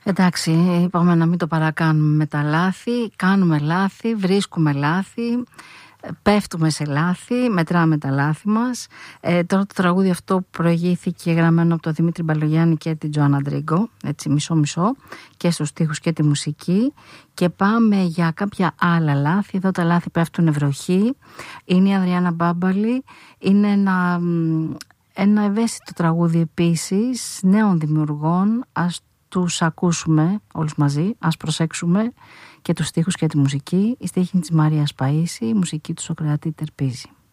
Εντάξει, είπαμε να μην το παρακάνουμε με τα λάθη. Κάνουμε λάθη, βρίσκουμε λάθη, πέφτουμε σε λάθη, μετράμε τα λάθη μας. Τώρα το τραγούδι αυτό προηγήθηκε γραμμένο από τον Δημήτρη Μπαλογιάννη και την Τζοάννα Ντρίγκο, έτσι μισό-μισό, και στους στίχους και τη μουσική. Και πάμε για κάποια άλλα λάθη. Εδώ τα λάθη πέφτουν βροχή. Είναι η Ανδριάννα Μπάμπαλη. Είναι ένα ευαίσθητο τραγούδι επίσης νέων δημιουργών. Ας τους ακούσουμε όλους μαζί, ας προσέξουμε και τους στίχους και τη μουσική. Η στίχη της Μαρίας Παΐση, η μουσική του Σοκράτη Τερπίζη.